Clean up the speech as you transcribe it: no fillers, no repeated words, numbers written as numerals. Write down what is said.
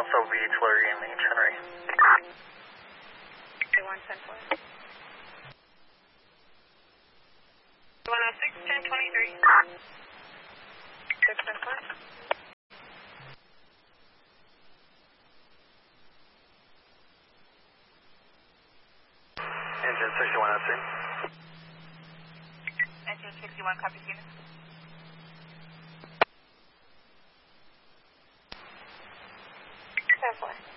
also reads Larry and Leach Henry. 110-4. 106, 1023. 610-4. Engine 61 at sea. Engine 61, copy unit. 10-4.